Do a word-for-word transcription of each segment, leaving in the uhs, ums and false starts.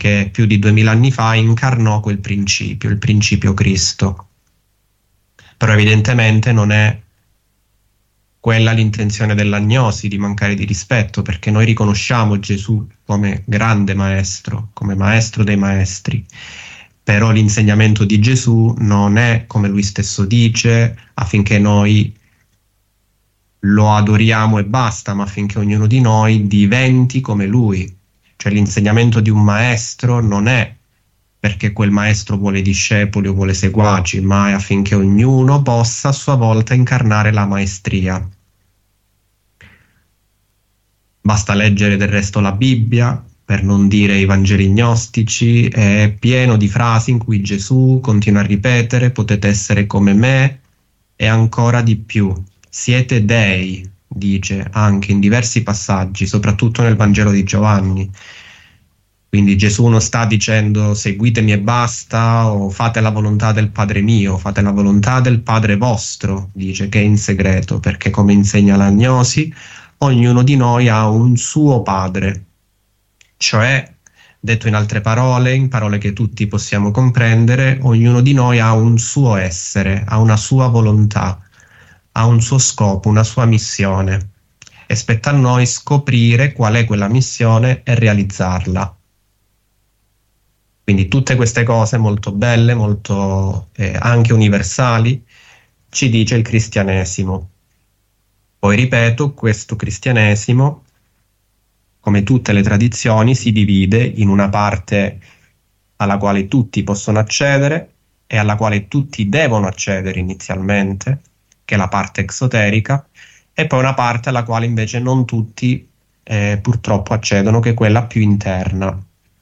che più di duemila anni fa incarnò quel principio, il principio Cristo. Però evidentemente non è quella l'intenzione dell'agnosi, di mancare di rispetto, perché noi riconosciamo Gesù come grande maestro, come maestro dei maestri. Però l'insegnamento di Gesù non è, come lui stesso dice, affinché noi lo adoriamo e basta, ma affinché ognuno di noi diventi come lui. Cioè l'insegnamento di un maestro non è perché quel maestro vuole discepoli o vuole seguaci, ma è affinché ognuno possa a sua volta incarnare la maestria. Basta leggere del resto la Bibbia, per non dire i Vangeli gnostici, è pieno di frasi in cui Gesù continua a ripetere: potete essere come me e ancora di più. Siete dei, dice anche in diversi passaggi, soprattutto nel Vangelo di Giovanni. Quindi Gesù non sta dicendo seguitemi e basta, o fate la volontà del Padre mio, fate la volontà del Padre vostro, dice, che è in segreto, perché come insegna l'agnosi, ognuno di noi ha un suo padre, cioè, detto in altre parole, in parole che tutti possiamo comprendere, ognuno di noi ha un suo essere, ha una sua volontà, ha un suo scopo, una sua missione, e spetta a noi scoprire qual è quella missione e realizzarla. Quindi tutte queste cose molto belle, molto eh, anche universali, ci dice il cristianesimo. Poi ripeto, questo cristianesimo, come tutte le tradizioni, si divide in una parte alla quale tutti possono accedere e alla quale tutti devono accedere inizialmente, che è la parte esoterica, e poi una parte alla quale invece non tutti eh, purtroppo accedono, che è quella più interna.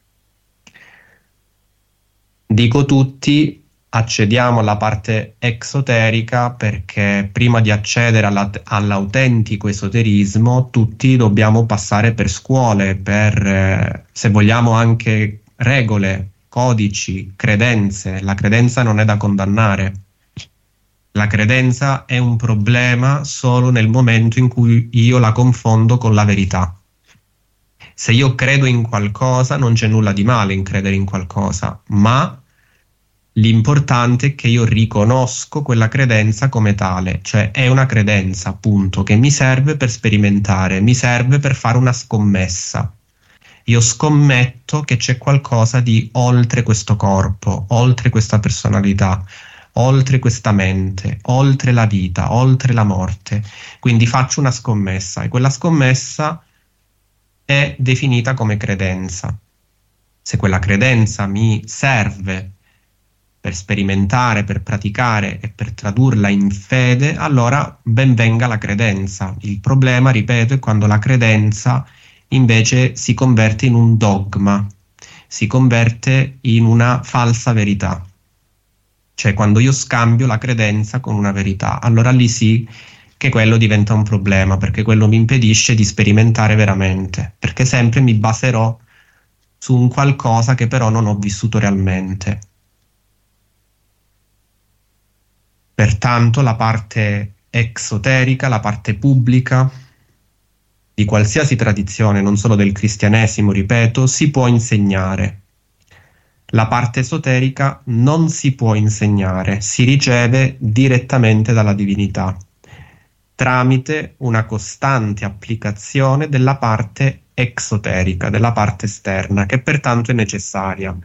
Dico tutti, accediamo alla parte esoterica perché prima di accedere alla, all'autentico esoterismo tutti dobbiamo passare per scuole, per, eh, se vogliamo, anche regole, codici, credenze. La credenza non è da condannare. La credenza è un problema solo nel momento in cui io la confondo con la verità. Se io credo in qualcosa, non c'è nulla di male in credere in qualcosa, ma l'importante è che io riconosco quella credenza come tale, cioè è una credenza, appunto, che mi serve per sperimentare, mi serve per fare una scommessa. Io scommetto che c'è qualcosa di oltre questo corpo, oltre questa personalità, oltre questa mente, oltre la vita, oltre la morte. Quindi faccio una scommessa e quella scommessa è definita come credenza. Se quella credenza mi serve per sperimentare, per praticare e per tradurla in fede, allora ben venga la credenza. Il problema, ripeto, è quando la credenza invece si converte in un dogma, si converte in una falsa verità. Cioè quando io scambio la credenza con una verità, allora lì sì che quello diventa un problema, perché quello mi impedisce di sperimentare veramente, perché sempre mi baserò su un qualcosa che però non ho vissuto realmente. Pertanto la parte esoterica, la parte pubblica di qualsiasi tradizione, non solo del cristianesimo, ripeto, si può insegnare. La parte esoterica non si può insegnare, si riceve direttamente dalla divinità, tramite una costante applicazione della parte esoterica, della parte esterna, che pertanto è necessaria.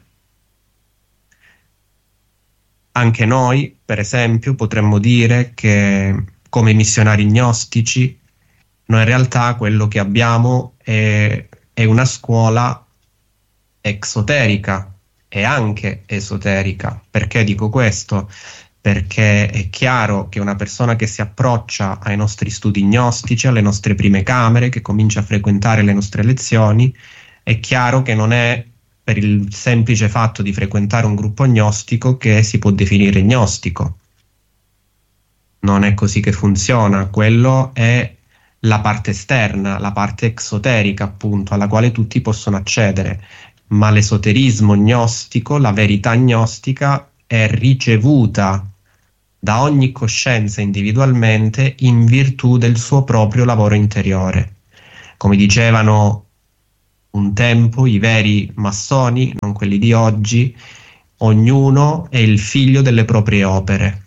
Anche noi, per esempio, potremmo dire che come missionari gnostici, noi in realtà quello che abbiamo è, è una scuola esoterica e anche esoterica. Perché dico questo? Perché è chiaro che una persona che si approccia ai nostri studi gnostici, alle nostre prime camere, che comincia a frequentare le nostre lezioni, è chiaro che non è per il semplice fatto di frequentare un gruppo gnostico che si può definire gnostico. Non è così che funziona. Quello è la parte esterna, la parte esoterica, appunto, alla quale tutti possono accedere. Ma l'esoterismo gnostico, la verità gnostica, è ricevuta da ogni coscienza individualmente in virtù del suo proprio lavoro interiore. Come dicevano Un tempo i veri massoni, non quelli di oggi, ognuno è il figlio delle proprie opere,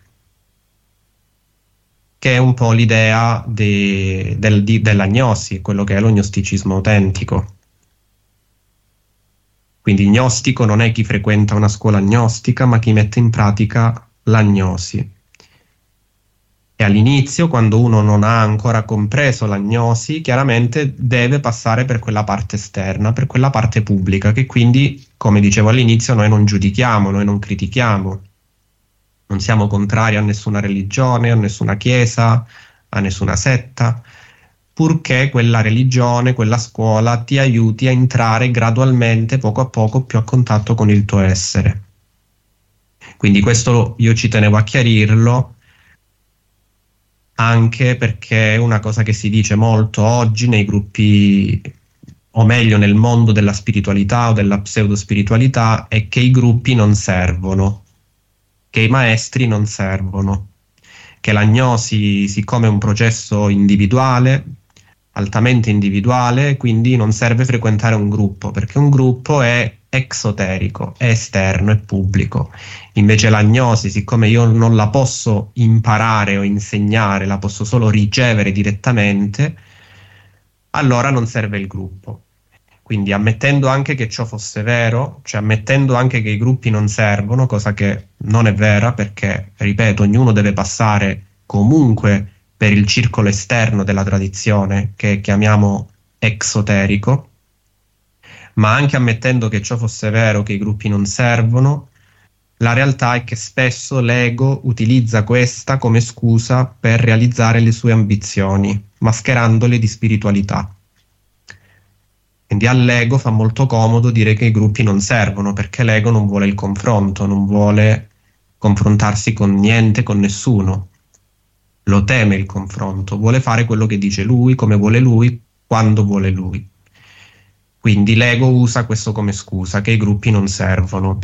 che è un po' l'idea de, del, di, dell'agnosi, quello che è lo gnosticismo autentico. Quindi gnostico non è chi frequenta una scuola gnostica, ma chi mette in pratica l'agnosi. E all'inizio, quando uno non ha ancora compreso l'agnosi, chiaramente deve passare per quella parte esterna, per quella parte pubblica, che quindi, come dicevo all'inizio, noi non giudichiamo, noi non critichiamo. Non siamo contrari a nessuna religione, a nessuna chiesa, a nessuna setta, purché quella religione, quella scuola ti aiuti a entrare gradualmente, poco a poco, più a contatto con il tuo essere. Quindi questo io ci tenevo a chiarirlo, anche perché è una cosa che si dice molto oggi nei gruppi, o meglio nel mondo della spiritualità o della pseudospiritualità, è che i gruppi non servono, che i maestri non servono, che l'agnosi, siccome è un processo individuale, altamente individuale, quindi non serve frequentare un gruppo, perché un gruppo è esoterico, è esterno, è pubblico. Invece l'agnosi, siccome io non la posso imparare o insegnare, la posso solo ricevere direttamente, allora non serve il gruppo. Quindi ammettendo anche che ciò fosse vero, cioè ammettendo anche che i gruppi non servono, cosa che non è vera perché, ripeto, ognuno deve passare comunque per il circolo esterno della tradizione, che chiamiamo esoterico, ma anche ammettendo che ciò fosse vero, che i gruppi non servono, la realtà è che spesso l'ego utilizza questa come scusa per realizzare le sue ambizioni, mascherandole di spiritualità. Quindi all'ego fa molto comodo dire che i gruppi non servono, perché l'ego non vuole il confronto, non vuole confrontarsi con niente, con nessuno. Lo teme il confronto, vuole fare quello che dice lui, come vuole lui, quando vuole lui. Quindi l'ego usa questo come scusa, che i gruppi non servono.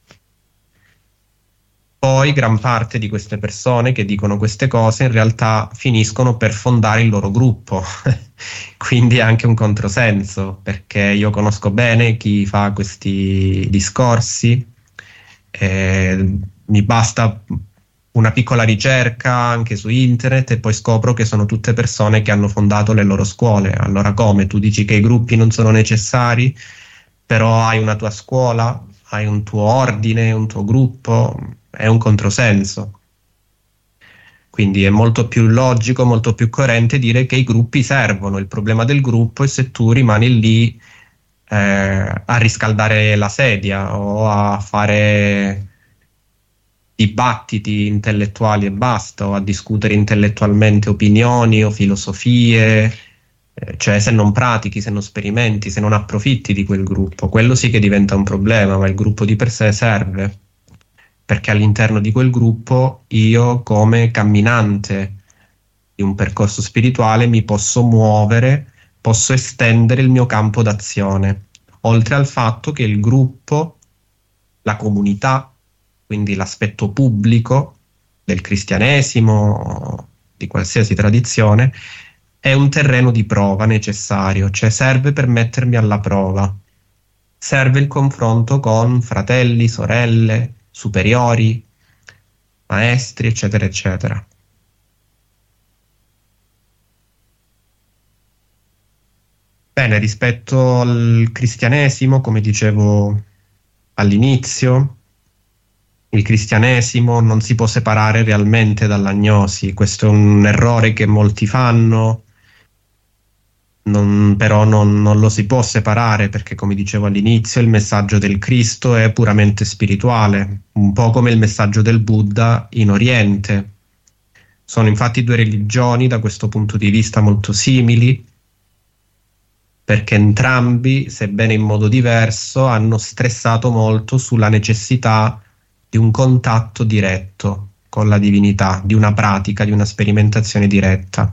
Poi gran parte di queste persone che dicono queste cose in realtà finiscono per fondare il loro gruppo, quindi è anche un controsenso, perché io conosco bene chi fa questi discorsi, eh, mi basta una piccola ricerca anche su internet e poi scopro che sono tutte persone che hanno fondato le loro scuole. Allora come? Tu dici che i gruppi non sono necessari, però hai una tua scuola, hai un tuo ordine, un tuo gruppo, è un controsenso. Quindi è molto più logico, molto più coerente dire che i gruppi servono. Il problema del gruppo è se tu rimani lì eh, a riscaldare la sedia o a fare dibattiti intellettuali e basta, o a discutere intellettualmente opinioni o filosofie, eh, cioè se non pratichi, se non sperimenti, se non approfitti di quel gruppo, quello sì che diventa un problema, ma il gruppo di per sé serve, perché all'interno di quel gruppo io, come camminante di un percorso spirituale, mi posso muovere, posso estendere il mio campo d'azione, oltre al fatto che il gruppo, la comunità, quindi l'aspetto pubblico del cristianesimo, di qualsiasi tradizione, è un terreno di prova necessario, cioè serve per mettermi alla prova. Serve il confronto con fratelli, sorelle, superiori, maestri, eccetera, eccetera. Bene, rispetto al cristianesimo, come dicevo all'inizio, il cristianesimo non si può separare realmente dall'agnosi. Questo è un errore che molti fanno, non, però non, non lo si può separare perché, come dicevo all'inizio, il messaggio del Cristo è puramente spirituale, un po' come il messaggio del Buddha in Oriente. Sono infatti due religioni da questo punto di vista molto simili, perché entrambi, sebbene in modo diverso, hanno stressato molto sulla necessità di un contatto diretto con la divinità, di una pratica, di una sperimentazione diretta.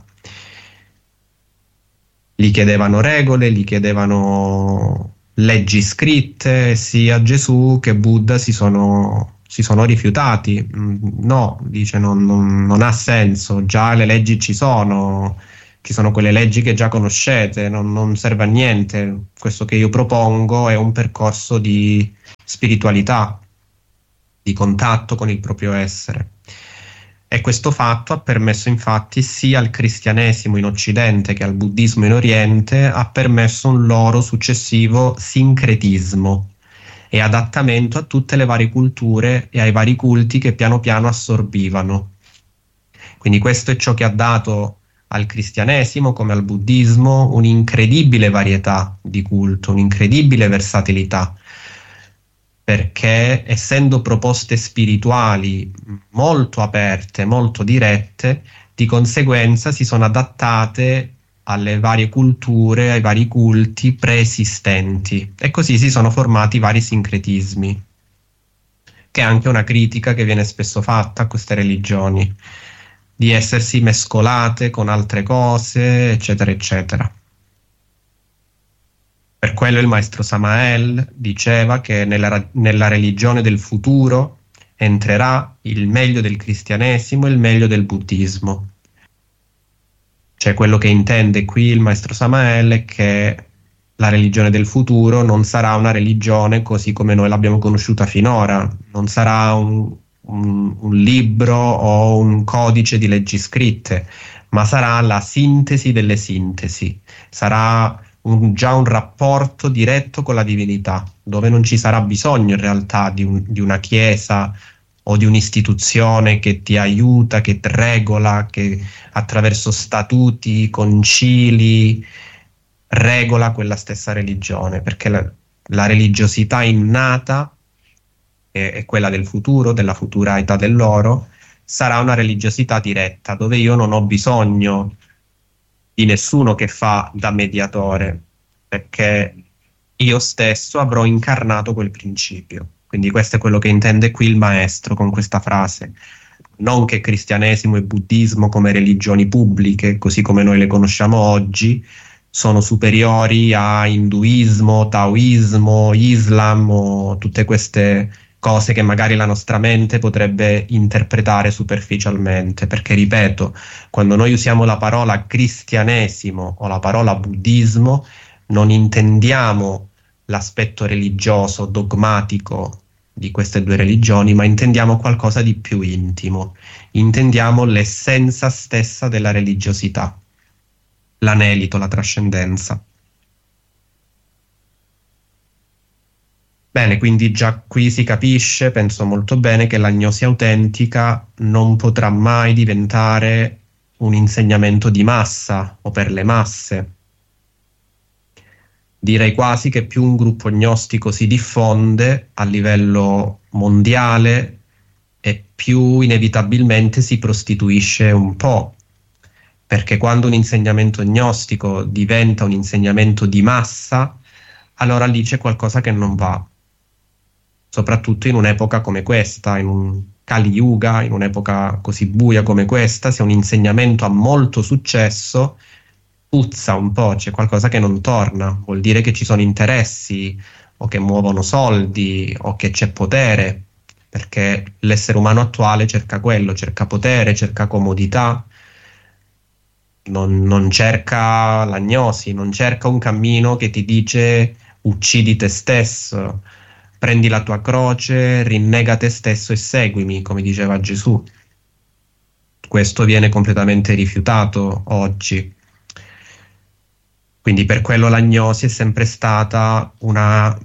Gli chiedevano regole, gli chiedevano leggi scritte, sia Gesù che Buddha si sono, si sono rifiutati. No, dice, non, non, non ha senso, già le leggi ci sono, ci sono quelle leggi che già conoscete, non, non serve a niente. Questo che io propongo è un percorso di spiritualità, di contatto con il proprio essere. E questo fatto ha permesso infatti sia al cristianesimo in Occidente che al buddismo in Oriente, ha permesso un loro successivo sincretismo e adattamento a tutte le varie culture e ai vari culti che piano piano assorbivano. Quindi questo è ciò che ha dato al cristianesimo come al buddismo un'incredibile varietà di culto, un'incredibile versatilità, perché essendo proposte spirituali molto aperte, molto dirette, di conseguenza si sono adattate alle varie culture, ai vari culti preesistenti, e così si sono formati vari sincretismi, che è anche una critica che viene spesso fatta a queste religioni, di essersi mescolate con altre cose, eccetera, eccetera. Per quello il maestro Samael diceva che nella, nella religione del futuro entrerà il meglio del cristianesimo e il meglio del buddismo. Cioè, quello che intende qui il maestro Samael è che la religione del futuro non sarà una religione così come noi l'abbiamo conosciuta finora, non sarà un, un, un libro o un codice di leggi scritte, ma sarà la sintesi delle sintesi, sarà un, già un rapporto diretto con la divinità, dove non ci sarà bisogno in realtà di, un, di una chiesa o di un'istituzione che ti aiuta, che ti regola, che attraverso statuti, concili, regola quella stessa religione, perché la, la religiosità innata è, è quella del futuro, della futura età dell'oro, sarà una religiosità diretta, dove io non ho bisogno di nessuno che fa da mediatore, perché io stesso avrò incarnato quel principio. Quindi questo è quello che intende qui il maestro con questa frase. Non che cristianesimo e buddismo come religioni pubbliche, così come noi le conosciamo oggi, sono superiori a induismo, taoismo, islam o tutte queste cose che magari la nostra mente potrebbe interpretare superficialmente, perché ripeto, quando noi usiamo la parola cristianesimo o la parola buddismo, non intendiamo l'aspetto religioso, dogmatico di queste due religioni, ma intendiamo qualcosa di più intimo, intendiamo l'essenza stessa della religiosità, l'anelito, la trascendenza. Bene, quindi già qui si capisce, penso molto bene, che l'agnosi autentica non potrà mai diventare un insegnamento di massa o per le masse. Direi quasi che più un gruppo gnostico si diffonde a livello mondiale e più inevitabilmente si prostituisce un po', perché quando un insegnamento gnostico diventa un insegnamento di massa, allora lì c'è qualcosa che non va, soprattutto in un'epoca come questa, in un Kali Yuga, in un'epoca così buia come questa, se un insegnamento ha molto successo, puzza un po', c'è qualcosa che non torna, vuol dire che ci sono interessi o che muovono soldi o che c'è potere, perché l'essere umano attuale cerca quello, cerca potere, cerca comodità, non, non cerca l'agnosi, non cerca un cammino che ti dice uccidi te stesso, prendi la tua croce, rinnega te stesso e seguimi, come diceva Gesù. Questo viene completamente rifiutato oggi. Quindi per quello l'agnosi è sempre stata una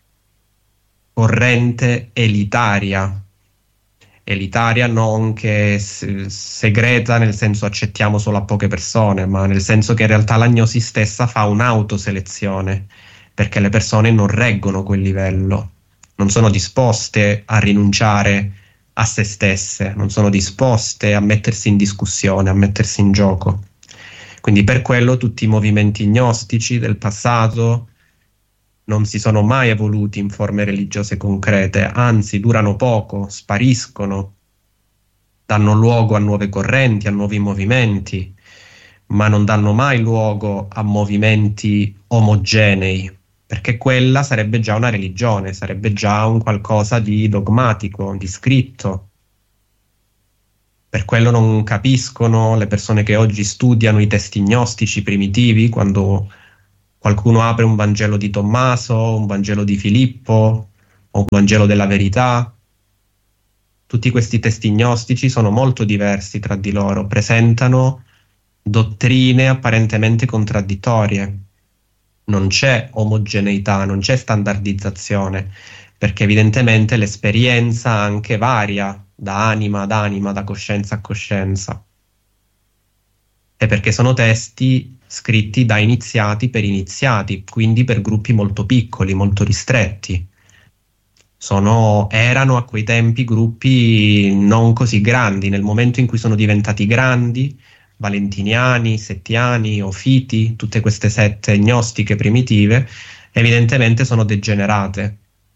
corrente elitaria, elitaria non che se- segreta nel senso accettiamo solo a poche persone, ma nel senso che in realtà l'agnosi stessa fa un'autoselezione, perché le persone non reggono quel livello, non sono disposte a rinunciare a se stesse, non sono disposte a mettersi in discussione, a mettersi in gioco. Quindi per quello tutti i movimenti gnostici del passato non si sono mai evoluti in forme religiose concrete, anzi durano poco, spariscono, danno luogo a nuove correnti, a nuovi movimenti, ma non danno mai luogo a movimenti omogenei, perché quella sarebbe già una religione, sarebbe già un qualcosa di dogmatico, di scritto. Per quello non capiscono le persone che oggi studiano i testi gnostici primitivi, quando qualcuno apre un Vangelo di Tommaso, un Vangelo di Filippo o un Vangelo della Verità. Tutti questi testi gnostici sono molto diversi tra di loro, presentano dottrine apparentemente contraddittorie. Non c'è omogeneità, non c'è standardizzazione, perché evidentemente l'esperienza anche varia da anima ad anima, da coscienza a coscienza. E perché sono testi scritti da iniziati per iniziati, quindi per gruppi molto piccoli, molto ristretti. Sono, erano a quei tempi gruppi non così grandi. Nel momento in cui sono diventati grandi, valentiniani, settiani, ofiti, tutte queste sette gnostiche primitive, evidentemente sono degenerate.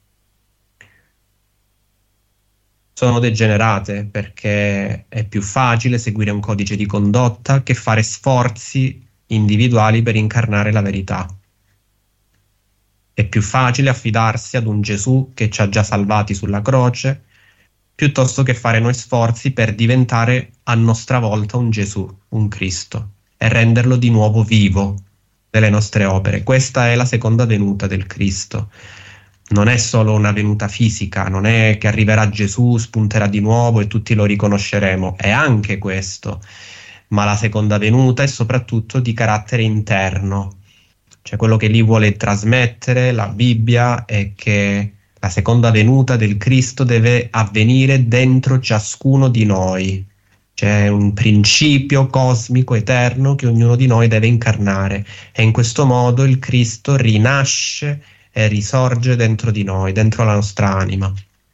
Sono degenerate perché è più facile seguire un codice di condotta che fare sforzi individuali per incarnare la verità. È più facile affidarsi ad un Gesù che ci ha già salvati sulla croce, piuttosto che fare noi sforzi per diventare a nostra volta un Gesù, un Cristo, e renderlo di nuovo vivo nelle nostre opere. Questa è la seconda venuta del Cristo. Non è solo una venuta fisica, non è che arriverà Gesù, spunterà di nuovo e tutti lo riconosceremo, è anche questo, ma la seconda venuta è soprattutto di carattere interno, cioè quello che lì vuole trasmettere la Bibbia è che la seconda venuta del Cristo deve avvenire dentro ciascuno di noi, c'è un principio cosmico eterno che ognuno di noi deve incarnare e in questo modo il Cristo rinasce e risorge dentro di noi, dentro la nostra anima.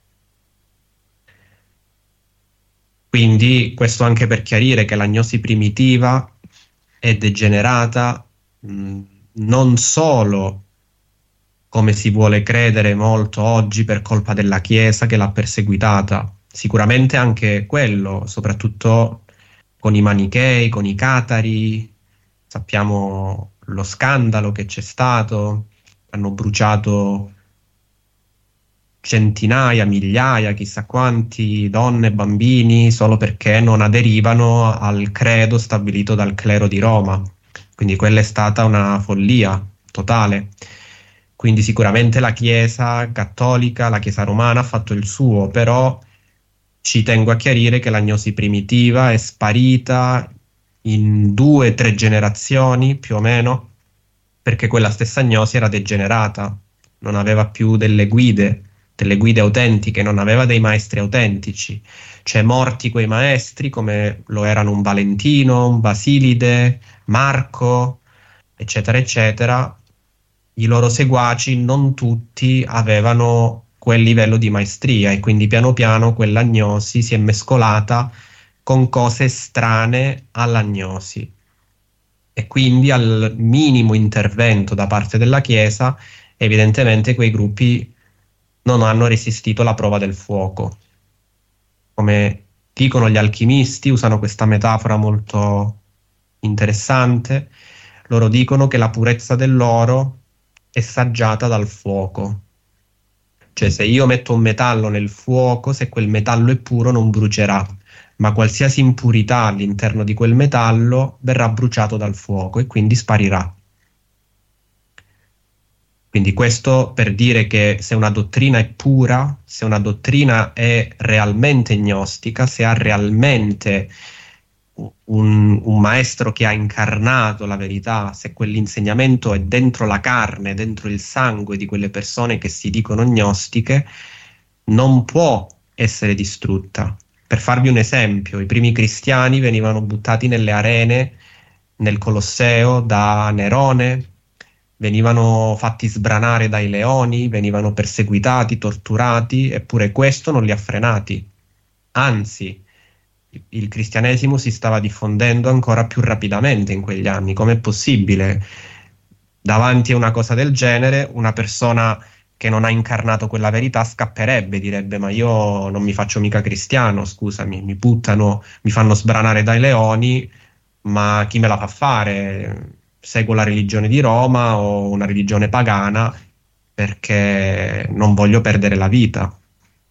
Quindi questo anche per chiarire che l'agnosi primitiva è degenerata mh, non solo come si vuole credere molto oggi per colpa della Chiesa che l'ha perseguitata, sicuramente anche quello, soprattutto con i manichei, con i catari, sappiamo lo scandalo che c'è stato, hanno bruciato centinaia, migliaia, chissà quanti donne, bambini, solo perché non aderivano al credo stabilito dal clero di Roma. Quindi quella è stata una follia totale. Quindi sicuramente la Chiesa cattolica, la Chiesa romana ha fatto il suo, però ci tengo a chiarire che l'agnosi primitiva è sparita in due o tre generazioni più o meno, perché quella stessa agnosi era degenerata, non aveva più delle guide, delle guide autentiche, non aveva dei maestri autentici. Cioè morti quei maestri come lo erano un Valentino, un Basilide, Marco, eccetera, eccetera, i loro seguaci non tutti avevano quel livello di maestria e quindi piano piano quell'agnosi si è mescolata con cose strane all'agnosi. E quindi al minimo intervento da parte della Chiesa, evidentemente quei gruppi non hanno resistito la prova del fuoco. Come dicono gli alchimisti, usano questa metafora molto interessante, loro dicono che la purezza dell'oro è saggiata dal fuoco. Cioè se io metto un metallo nel fuoco, se quel metallo è puro non brucerà, ma qualsiasi impurità all'interno di quel metallo verrà bruciato dal fuoco e quindi sparirà. Quindi questo per dire che se una dottrina è pura, se una dottrina è realmente gnostica, se ha realmente un, un maestro che ha incarnato la verità, se quell'insegnamento è dentro la carne, dentro il sangue di quelle persone che si dicono gnostiche, non può essere distrutta. Per farvi un esempio, i primi cristiani venivano buttati nelle arene, nel Colosseo, da Nerone, venivano fatti sbranare dai leoni, venivano perseguitati, torturati, eppure questo non li ha frenati. Anzi, il cristianesimo si stava diffondendo ancora più rapidamente in quegli anni. Com'è possibile? Davanti a una cosa del genere, una persona che non ha incarnato quella verità scapperebbe, direbbe: ma io non mi faccio mica cristiano, scusami, mi buttano, mi fanno sbranare dai leoni, ma chi me la fa fare? Seguo la religione di Roma o una religione pagana perché non voglio perdere la vita.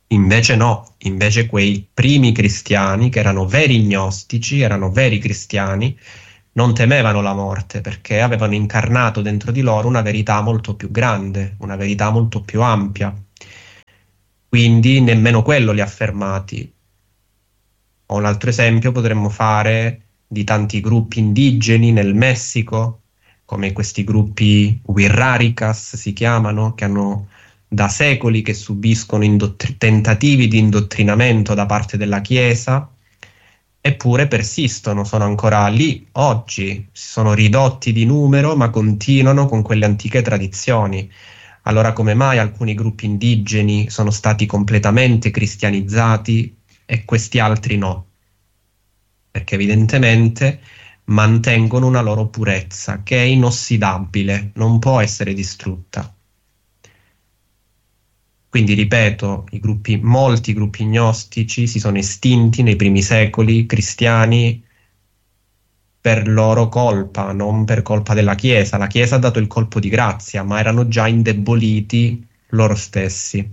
Invece no, invece quei primi cristiani, che erano veri gnostici, erano veri cristiani, non temevano la morte perché avevano incarnato dentro di loro una verità molto più grande, una verità molto più ampia. Quindi nemmeno quello li ha fermati. O un altro esempio potremmo fare di tanti gruppi indigeni nel Messico, come questi gruppi Wixárikas si chiamano, che hanno da secoli che subiscono indottri- tentativi di indottrinamento da parte della Chiesa, eppure persistono, sono ancora lì oggi, si sono ridotti di numero, ma continuano con quelle antiche tradizioni. Allora, come mai alcuni gruppi indigeni sono stati completamente cristianizzati e questi altri no? Perché evidentemente mantengono una loro purezza che è inossidabile, non può essere distrutta. Quindi ripeto, i gruppi, molti gruppi gnostici si sono estinti nei primi secoli cristiani per loro colpa, non per colpa della Chiesa. La Chiesa ha dato il colpo di grazia, ma erano già indeboliti loro stessi.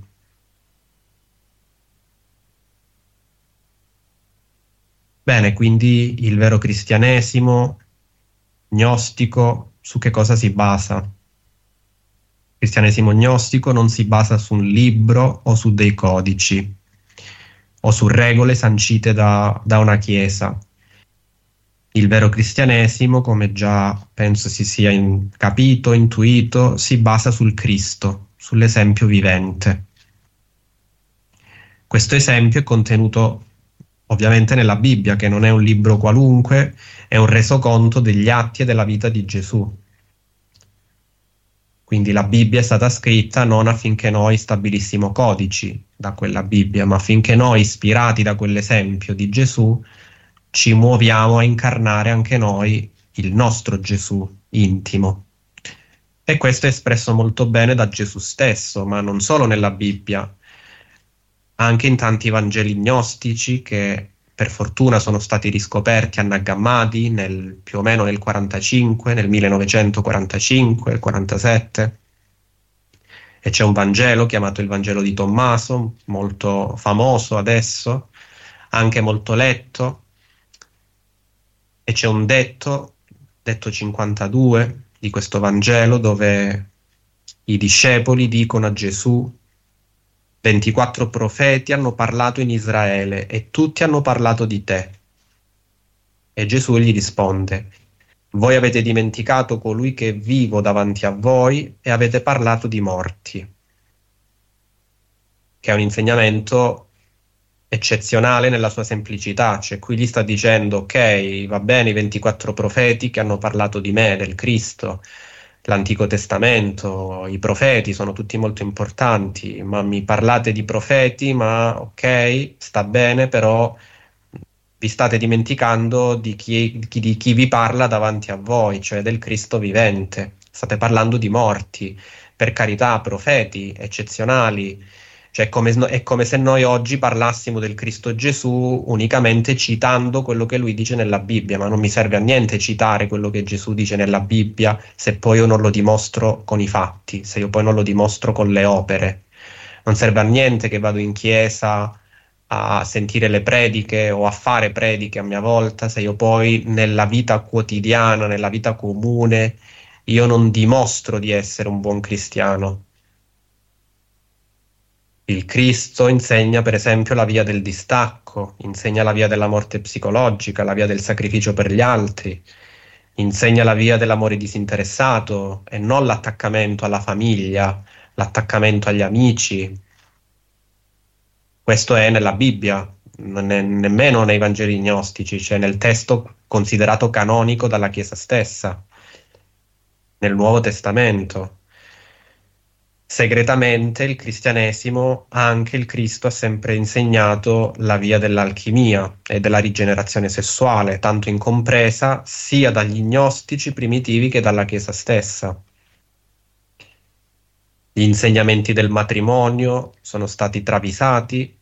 Bene, quindi il vero cristianesimo gnostico su che cosa si basa? Il cristianesimo gnostico non si basa su un libro o su dei codici o su regole sancite da, da una chiesa. Il vero cristianesimo, come già penso si sia in- capito, intuito, si basa sul Cristo, sull'esempio vivente. Questo esempio è contenuto ovviamente nella Bibbia, che non è un libro qualunque, è un resoconto degli atti e della vita di Gesù. Quindi la Bibbia è stata scritta non affinché noi stabilissimo codici da quella Bibbia, ma affinché noi, ispirati da quell'esempio di Gesù, ci muoviamo a incarnare anche noi il nostro Gesù intimo. E questo è espresso molto bene da Gesù stesso, ma non solo nella Bibbia, anche in tanti Vangeli gnostici che per fortuna sono stati riscoperti a Nag Hammadi nel, più o meno nel quarantacinque, nel millenovecentoquarantacinque, il quarantasette. E c'è un Vangelo chiamato il Vangelo di Tommaso, molto famoso adesso, anche molto letto, e c'è un detto, detto cinquantadue di questo Vangelo, dove i discepoli dicono a Gesù: ventiquattro profeti hanno parlato in Israele e tutti hanno parlato di te. E Gesù gli risponde: voi avete dimenticato colui che è vivo davanti a voi e avete parlato di morti. Che è un insegnamento eccezionale nella sua semplicità. Cioè, qui gli sta dicendo: ok, va bene i ventiquattro profeti che hanno parlato di me, del Cristo, l'Antico Testamento, i profeti sono tutti molto importanti, ma mi parlate di profeti, ma ok, sta bene, però vi state dimenticando di chi, chi- di chi vi parla davanti a voi, cioè del Cristo vivente. State parlando di morti, per carità, profeti eccezionali. Cioè, è come, è come se noi oggi parlassimo del Cristo Gesù unicamente citando quello che lui dice nella Bibbia, ma non mi serve a niente citare quello che Gesù dice nella Bibbia se poi io non lo dimostro con i fatti, se io poi non lo dimostro con le opere. Non serve a niente che vado in chiesa a sentire le prediche o a fare prediche a mia volta se io poi nella vita quotidiana, nella vita comune, io non dimostro di essere un buon cristiano. Il Cristo insegna, per esempio, la via del distacco, insegna la via della morte psicologica, la via del sacrificio per gli altri, insegna la via dell'amore disinteressato e non l'attaccamento alla famiglia, l'attaccamento agli amici. Questo è nella Bibbia, non è nemmeno nei Vangeli gnostici, cioè nel testo considerato canonico dalla Chiesa stessa, nel Nuovo Testamento. Segretamente il cristianesimo, anche il Cristo ha sempre insegnato la via dell'alchimia e della rigenerazione sessuale, tanto incompresa sia dagli gnostici primitivi che dalla Chiesa stessa. Gli insegnamenti del matrimonio sono stati travisati,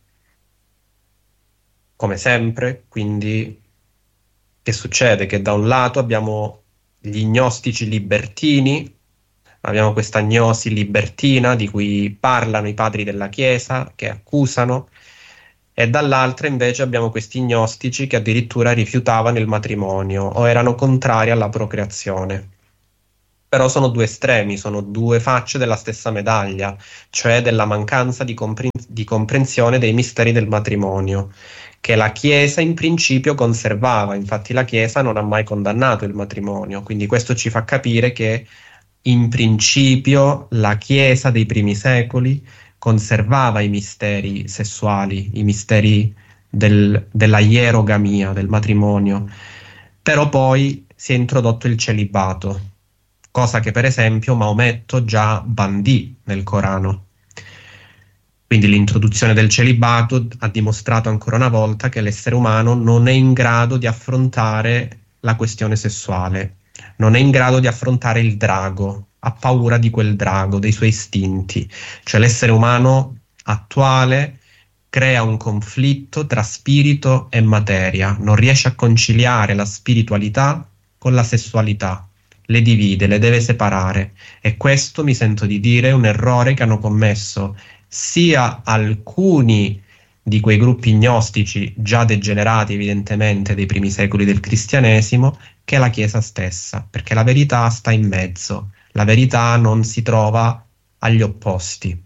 come sempre, quindi che succede? Che da un lato abbiamo gli gnostici libertini, abbiamo questa gnosi libertina di cui parlano i padri della Chiesa, che accusano, e dall'altra invece abbiamo questi gnostici che addirittura rifiutavano il matrimonio o erano contrari alla procreazione. Però sono due estremi, sono due facce della stessa medaglia, cioè della mancanza di, compre- di comprensione dei misteri del matrimonio, che la Chiesa in principio conservava. Infatti la Chiesa non ha mai condannato il matrimonio, quindi questo ci fa capire che in principio la Chiesa dei primi secoli conservava i misteri sessuali, i misteri del, della ierogamia, del matrimonio, però poi si è introdotto il celibato, cosa che per esempio Maometto già bandì nel Corano. Quindi l'introduzione del celibato ha dimostrato ancora una volta che l'essere umano non è in grado di affrontare la questione sessuale, non è in grado di affrontare il drago, ha paura di quel drago, dei suoi istinti. Cioè l'essere umano attuale crea un conflitto tra spirito e materia, non riesce a conciliare la spiritualità con la sessualità, le divide, le deve separare, e questo, mi sento di dire, è un errore che hanno commesso sia alcuni di quei gruppi gnostici già degenerati evidentemente dei primi secoli del cristianesimo, che la Chiesa stessa, perché la verità sta in mezzo, la verità non si trova agli opposti.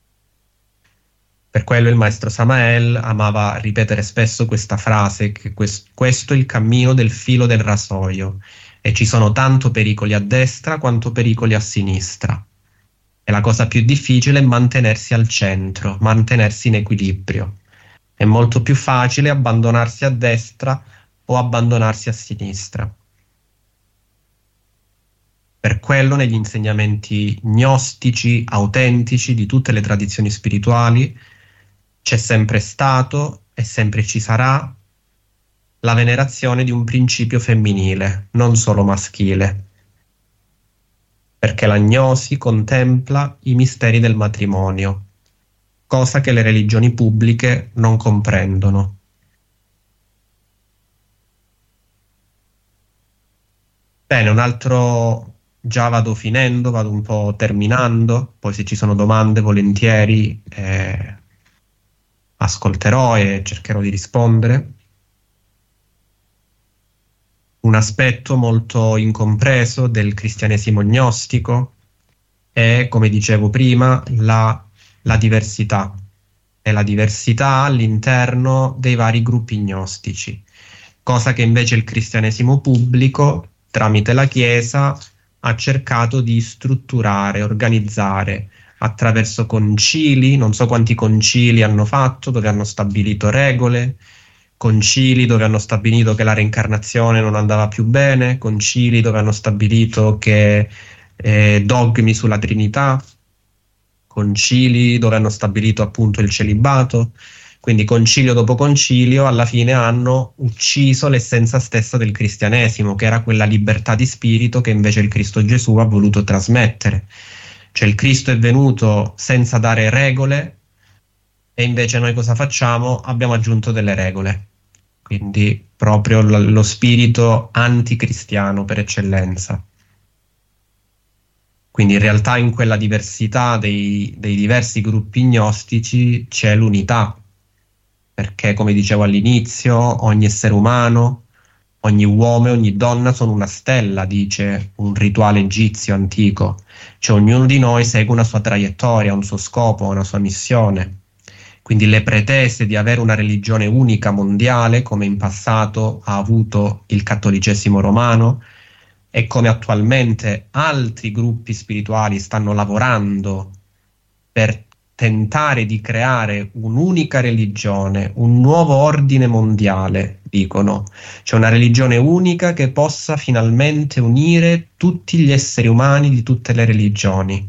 Per quello il maestro Samael amava ripetere spesso questa frase, che quest- questo è il cammino del filo del rasoio, e ci sono tanto pericoli a destra quanto pericoli a sinistra. E la cosa più difficile è mantenersi al centro, mantenersi in equilibrio. È molto più facile abbandonarsi a destra o abbandonarsi a sinistra. Per quello negli insegnamenti gnostici, autentici, di tutte le tradizioni spirituali, c'è sempre stato e sempre ci sarà la venerazione di un principio femminile, non solo maschile, perché la gnosi contempla i misteri del matrimonio, cosa che le religioni pubbliche non comprendono. Bene, un altro, già vado finendo, vado un po' terminando, poi se ci sono domande volentieri eh, ascolterò e cercherò di rispondere. Un aspetto molto incompreso del cristianesimo gnostico è, come dicevo prima, la, la diversità, e la diversità all'interno dei vari gruppi gnostici, cosa che invece il cristianesimo pubblico, tramite la Chiesa, ha cercato di strutturare, organizzare attraverso concili. Non so quanti concili hanno fatto, dove hanno stabilito regole, concili dove hanno stabilito che la reincarnazione non andava più bene, concili dove hanno stabilito che eh, dogmi sulla Trinità, concili dove hanno stabilito appunto il celibato. Quindi concilio dopo concilio alla fine hanno ucciso l'essenza stessa del cristianesimo, che era quella libertà di spirito che invece il Cristo Gesù ha voluto trasmettere. Cioè il Cristo è venuto senza dare regole, e invece noi cosa facciamo? Abbiamo aggiunto delle regole. Quindi proprio l- lo spirito anticristiano per eccellenza. Quindi in realtà in quella diversità dei, dei diversi gruppi gnostici c'è l'unità, perché come dicevo all'inizio, ogni essere umano, ogni uomo e ogni donna sono una stella, dice un rituale egizio antico. Cioè ognuno di noi segue una sua traiettoria, un suo scopo, una sua missione. Quindi le pretese di avere una religione unica mondiale, come in passato ha avuto il cattolicesimo romano, e come attualmente altri gruppi spirituali stanno lavorando per tentare di creare un'unica religione, un nuovo ordine mondiale, dicono. Cioè una religione unica che possa finalmente unire tutti gli esseri umani di tutte le religioni.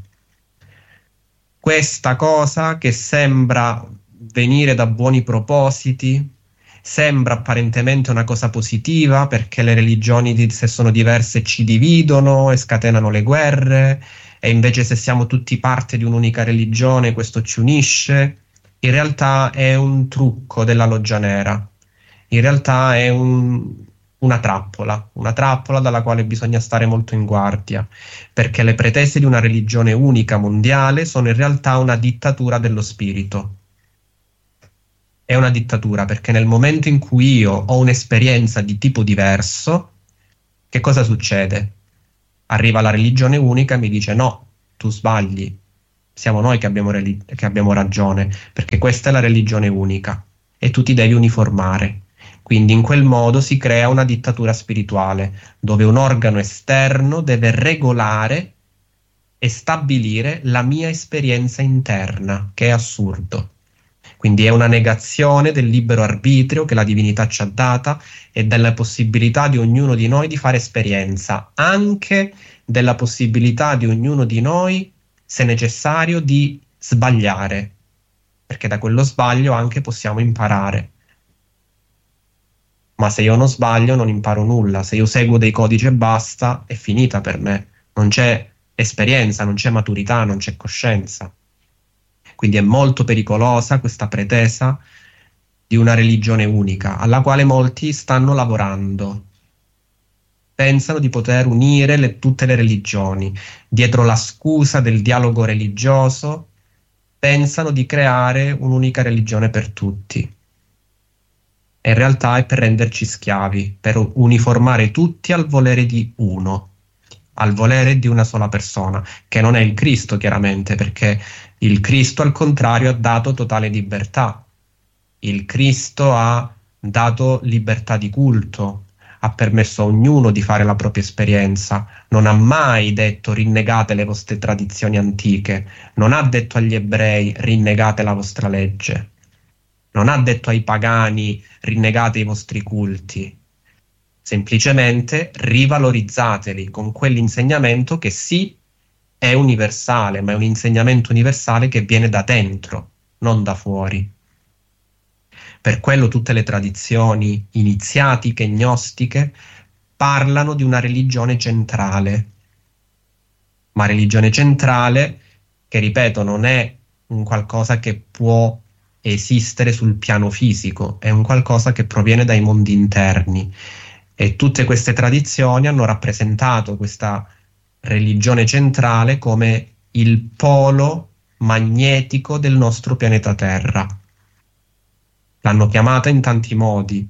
Questa cosa che sembra venire da buoni propositi, sembra apparentemente una cosa positiva, perché le religioni, se sono diverse, ci dividono e scatenano le guerre, e invece se siamo tutti parte di un'unica religione questo ci unisce. In realtà è un trucco della loggia nera, in realtà è un, una trappola, una trappola dalla quale bisogna stare molto in guardia, perché le pretese di una religione unica mondiale sono in realtà una dittatura dello spirito. È una dittatura perché nel momento in cui io ho un'esperienza di tipo diverso, che cosa succede? Arriva la religione unica e mi dice no, tu sbagli, siamo noi che abbiamo, relig- che abbiamo ragione, perché questa è la religione unica e tu ti devi uniformare. Quindi in quel modo si crea una dittatura spirituale, dove un organo esterno deve regolare e stabilire la mia esperienza interna, che è assurdo. Quindi è una negazione del libero arbitrio che la divinità ci ha data e della possibilità di ognuno di noi di fare esperienza, anche della possibilità di ognuno di noi, se necessario, di sbagliare, perché da quello sbaglio anche possiamo imparare. Ma se io non sbaglio non imparo nulla, se io seguo dei codici e basta, è finita per me. Non c'è esperienza, non c'è maturità, non c'è coscienza. Quindi è molto pericolosa questa pretesa di una religione unica, alla quale molti stanno lavorando. Pensano di poter unire le, tutte le religioni. Dietro la scusa del dialogo religioso, pensano di creare un'unica religione per tutti. E in realtà è per renderci schiavi, per uniformare tutti al volere di uno, al volere di una sola persona, che non è il Cristo chiaramente, perché il Cristo al contrario ha dato totale libertà. Il Cristo ha dato libertà di culto, ha permesso a ognuno di fare la propria esperienza, non ha mai detto rinnegate le vostre tradizioni antiche, non ha detto agli ebrei rinnegate la vostra legge, non ha detto ai pagani rinnegate i vostri culti, semplicemente rivalorizzateli con quell'insegnamento che sì è universale, ma è un insegnamento universale che viene da dentro, non da fuori. Per quello tutte le tradizioni iniziatiche, gnostiche, parlano di una religione centrale, ma religione centrale che, ripeto, non è un qualcosa che può esistere sul piano fisico, è un qualcosa che proviene dai mondi interni. E tutte queste tradizioni hanno rappresentato questa religione centrale come il polo magnetico del nostro pianeta Terra. L'hanno chiamata in tanti modi.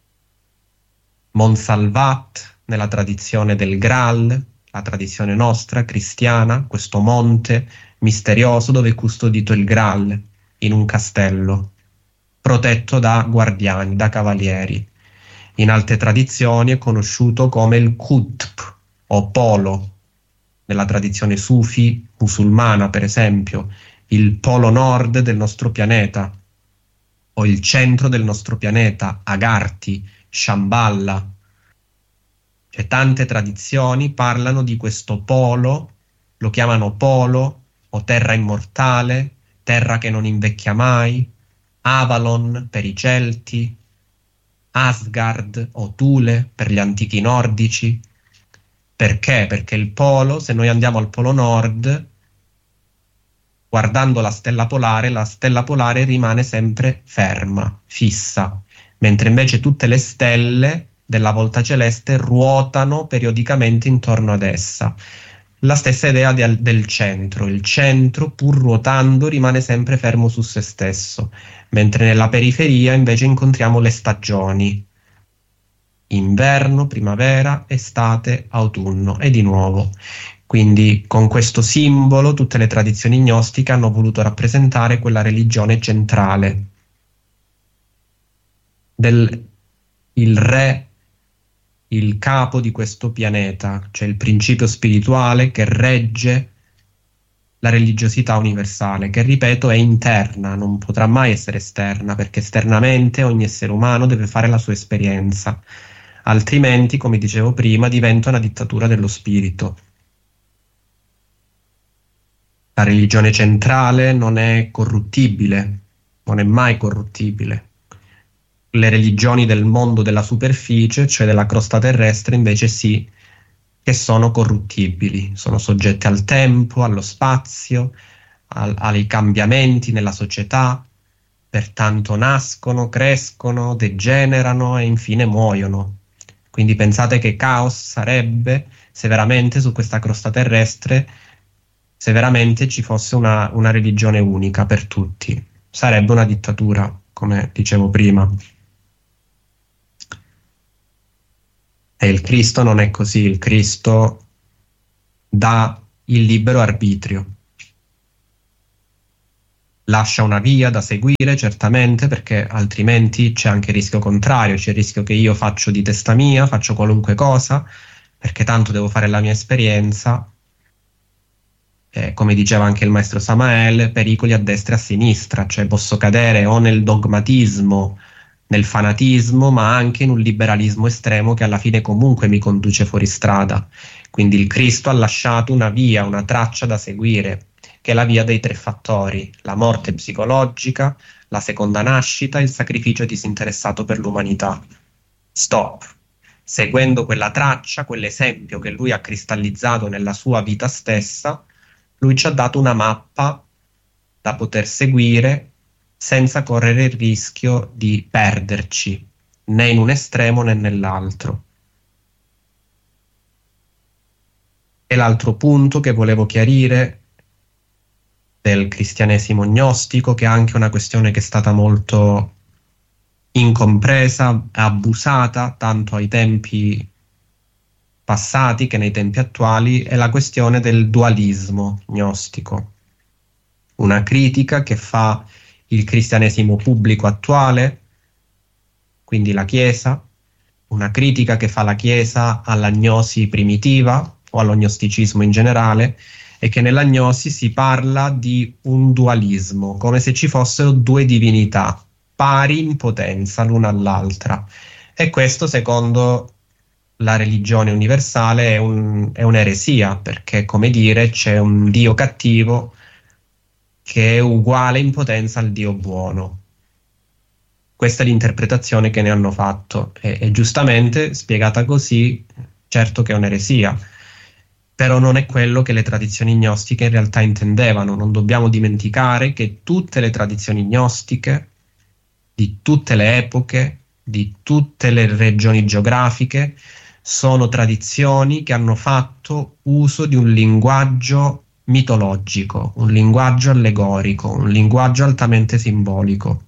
Monsalvat nella tradizione del Graal, la tradizione nostra cristiana, questo monte misterioso dove è custodito il Graal in un castello, protetto da guardiani, da cavalieri. In altre tradizioni è conosciuto come il Qutb o polo, nella tradizione sufi musulmana per esempio, il polo nord del nostro pianeta, o il centro del nostro pianeta, Agartha, Shambhala. Cioè, tante tradizioni parlano di questo polo, lo chiamano polo o terra immortale, terra che non invecchia mai, Avalon per i Celti, Asgard o Thule per gli antichi nordici. Perché? Perché il polo, se noi andiamo al polo nord, guardando la stella polare, la stella polare rimane sempre ferma, fissa, mentre invece tutte le stelle della volta celeste ruotano periodicamente intorno ad essa. La stessa idea del, del centro, il centro pur ruotando rimane sempre fermo su se stesso, mentre nella periferia invece incontriamo le stagioni, inverno, primavera, estate, autunno e di nuovo. Quindi con questo simbolo tutte le tradizioni gnostiche hanno voluto rappresentare quella religione centrale del il re, il capo di questo pianeta, cioè il principio spirituale che regge la religiosità universale, che ripeto è interna, non potrà mai essere esterna, perché esternamente ogni essere umano deve fare la sua esperienza, altrimenti, come dicevo prima, diventa una dittatura dello spirito. La religione centrale non è corruttibile, non è mai corruttibile. Le religioni del mondo della superficie, cioè della crosta terrestre, invece sì, che sono corruttibili, sono soggette al tempo, allo spazio, al, ai cambiamenti nella società, pertanto nascono, crescono, degenerano e infine muoiono. Quindi pensate che caos sarebbe se veramente su questa crosta terrestre, se veramente ci fosse una, una religione unica per tutti. Sarebbe una dittatura, come dicevo prima. E il Cristo non è così, il Cristo dà il libero arbitrio. Lascia una via da seguire, certamente, perché altrimenti c'è anche il rischio contrario, c'è il rischio che io faccio di testa mia, faccio qualunque cosa, perché tanto devo fare la mia esperienza. Eh, come diceva anche il maestro Samael, pericoli a destra e a sinistra, cioè posso cadere o nel dogmatismo, nel fanatismo, ma anche in un liberalismo estremo che alla fine comunque mi conduce fuori strada. Quindi il Cristo ha lasciato una via, una traccia da seguire, che è la via dei tre fattori: la morte psicologica, la seconda nascita e il sacrificio disinteressato per l'umanità. Stop. Seguendo quella traccia, quell'esempio che lui ha cristallizzato nella sua vita stessa, lui ci ha dato una mappa da poter seguire senza correre il rischio di perderci né in un estremo né nell'altro. E l'altro punto che volevo chiarire del cristianesimo gnostico, che è anche una questione che è stata molto incompresa, abusata tanto ai tempi passati che nei tempi attuali, è la questione del dualismo gnostico. Una critica che fa il cristianesimo pubblico attuale, quindi la Chiesa, una critica che fa la Chiesa alla gnosi primitiva o allo gnosticismo in generale, e che nella gnosi si parla di un dualismo, come se ci fossero due divinità pari in potenza l'una all'altra. E questo, secondo la religione universale, è, un, è un'eresia, perché, come dire, c'è un Dio cattivo che è uguale in potenza al Dio buono. Questa è l'interpretazione che ne hanno fatto, e, e giustamente spiegata così, certo che è un'eresia, però non è quello che le tradizioni gnostiche in realtà intendevano. Non dobbiamo dimenticare che tutte le tradizioni gnostiche, di tutte le epoche, di tutte le regioni geografiche, sono tradizioni che hanno fatto uso di un linguaggio mitologico, un linguaggio allegorico, un linguaggio altamente simbolico.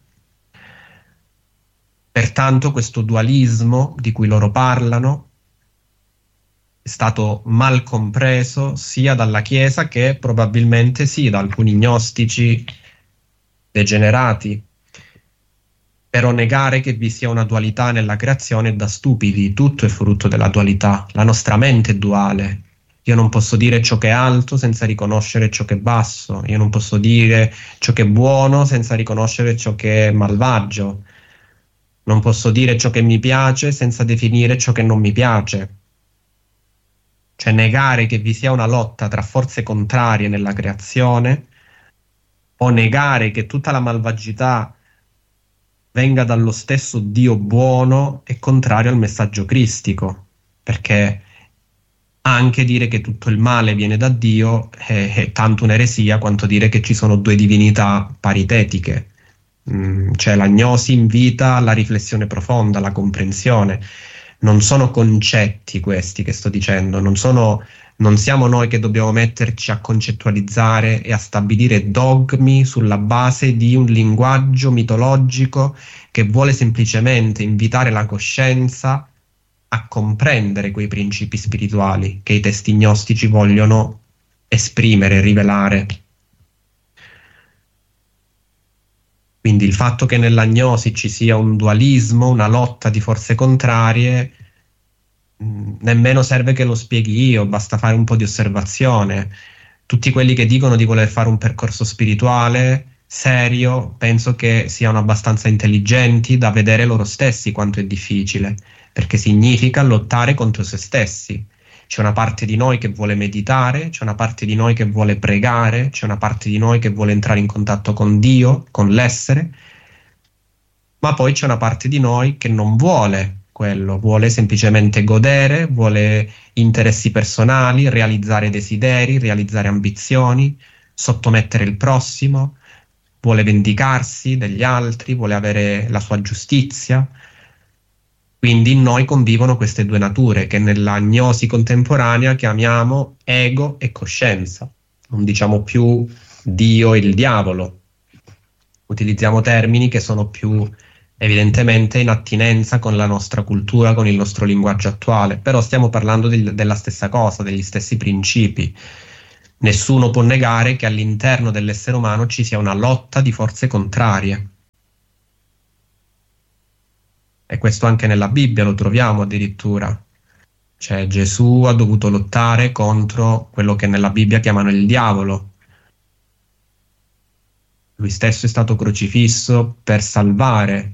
Pertanto questo dualismo di cui loro parlano è stato mal compreso sia dalla Chiesa che probabilmente sì da alcuni gnostici degenerati. Però negare che vi sia una dualità nella creazione è da stupidi. Tutto è frutto della dualità. La nostra mente è duale. Io non posso dire ciò che è alto senza riconoscere ciò che è basso. Io non posso dire ciò che è buono senza riconoscere ciò che è malvagio. Non posso dire ciò che mi piace senza definire ciò che non mi piace. Cioè negare che vi sia una lotta tra forze contrarie nella creazione, o negare che tutta la malvagità venga dallo stesso Dio buono, è contrario al messaggio cristico, perché anche dire che tutto il male viene da Dio è, è tanto un'eresia quanto dire che ci sono due divinità paritetiche. Mm, cioè la gnosi invita alla riflessione profonda, alla comprensione. Non sono concetti questi che sto dicendo, non sono, non siamo noi che dobbiamo metterci a concettualizzare e a stabilire dogmi sulla base di un linguaggio mitologico che vuole semplicemente invitare la coscienza a comprendere quei principi spirituali che i testi gnostici vogliono esprimere, rivelare. Quindi il fatto che nella gnosi ci sia un dualismo, una lotta di forze contrarie, mh, nemmeno serve che lo spieghi io, basta fare un po' di osservazione. Tutti quelli che dicono di voler fare un percorso spirituale serio, penso che siano abbastanza intelligenti da vedere loro stessi quanto è difficile, perché significa lottare contro se stessi. C'è una parte di noi che vuole meditare, c'è una parte di noi che vuole pregare, c'è una parte di noi che vuole entrare in contatto con Dio, con l'essere, ma poi c'è una parte di noi che non vuole quello, vuole semplicemente godere, vuole interessi personali, realizzare desideri, realizzare ambizioni, sottomettere il prossimo, vuole vendicarsi degli altri, vuole avere la sua giustizia. Quindi in noi convivono queste due nature che nella gnosi contemporanea chiamiamo ego e coscienza. Non diciamo più Dio e il diavolo. Utilizziamo termini che sono più evidentemente in attinenza con la nostra cultura, con il nostro linguaggio attuale, però stiamo parlando di, della stessa cosa, degli stessi principi. Nessuno può negare che all'interno dell'essere umano ci sia una lotta di forze contrarie. E questo anche nella Bibbia lo troviamo addirittura. Cioè Gesù ha dovuto lottare contro quello che nella Bibbia chiamano il diavolo. Lui stesso è stato crocifisso per salvare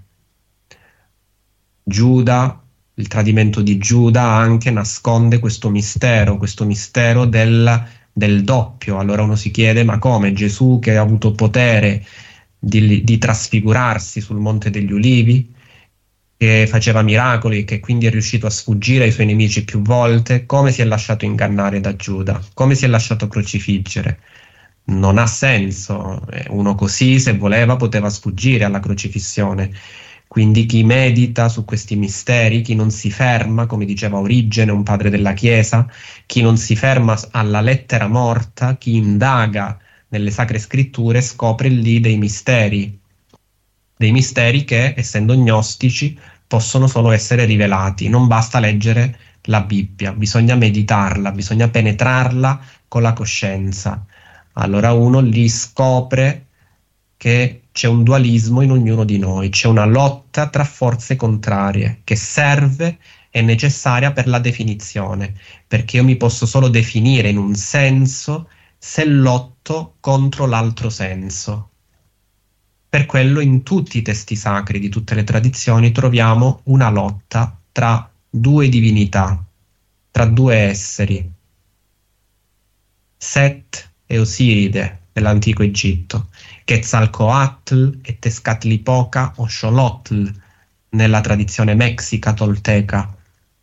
Giuda. Il tradimento di Giuda anche nasconde questo mistero, questo mistero del, del doppio. Allora uno si chiede, ma come Gesù, che ha avuto potere di, di trasfigurarsi sul Monte degli Ulivi, che faceva miracoli e che quindi è riuscito a sfuggire ai suoi nemici più volte, come si è lasciato ingannare da Giuda? Come si è lasciato crocifiggere? Non ha senso. Uno così, se voleva, poteva sfuggire alla crocifissione. Quindi chi medita su questi misteri, chi non si ferma, come diceva Origene, un padre della Chiesa, chi non si ferma alla lettera morta, chi indaga nelle sacre scritture, scopre lì dei misteri, dei misteri che, essendo gnostici, possono solo essere rivelati. Non basta leggere la Bibbia, bisogna meditarla, bisogna penetrarla con la coscienza. Allora uno lì scopre che c'è un dualismo in ognuno di noi, c'è una lotta tra forze contrarie che serve e necessaria per la definizione, perché io mi posso solo definire in un senso se lotto contro l'altro senso. Per quello in tutti i testi sacri di tutte le tradizioni troviamo una lotta tra due divinità, tra due esseri, Set e Osiride dell'antico Egitto, Quetzalcoatl e Tezcatlipoca o Xolotl nella tradizione mexica tolteca,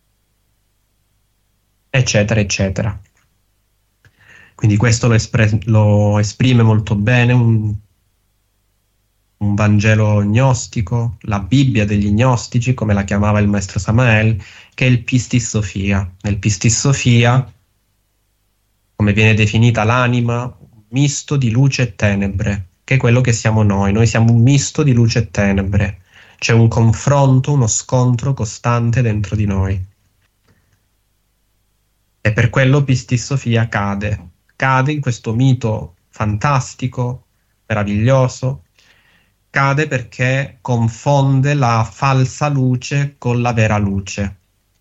eccetera, eccetera. Quindi questo lo, espre- lo esprime molto bene un, un Vangelo gnostico, la Bibbia degli gnostici, come la chiamava il maestro Samael, che è il Pistis Sophia. Nel Pistis Sophia, come viene definita l'anima, un misto di luce e tenebre, che è quello che siamo noi. Noi siamo un misto di luce e tenebre. C'è un confronto, uno scontro costante dentro di noi. E per quello Pistis Sophia cade. Cade in questo mito fantastico, meraviglioso. Cade perché confonde la falsa luce con la vera luce.